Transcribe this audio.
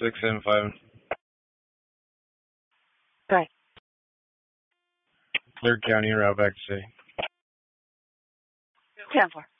675. Right. Clear County, route back to city. 10-4.